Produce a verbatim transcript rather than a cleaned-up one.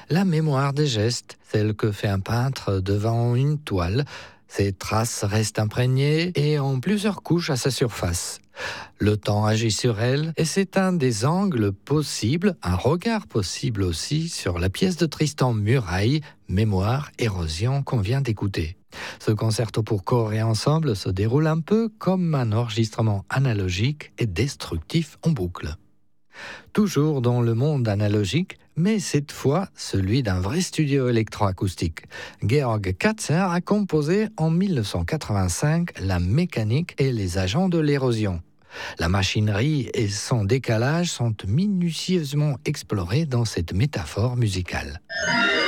La mémoire des gestes, celle que fait un peintre devant une toile. Ces traces restent imprégnées et ont plusieurs couches à sa surface. Le temps agit sur elle et c'est un des angles possibles, un regard possible aussi sur la pièce de Tristan Murail, Mémoire, érosion qu'on vient d'écouter. Ce concerto pour corps et ensemble se déroule un peu comme un enregistrement analogique et destructif en boucle. Toujours dans le monde analogique, mais cette fois celui d'un vrai studio électroacoustique. Georg Katzer a composé en dix-neuf cent quatre-vingt-cinq la mécanique et les agents de l'érosion. La machinerie et son décalage sont minutieusement explorés dans cette métaphore musicale.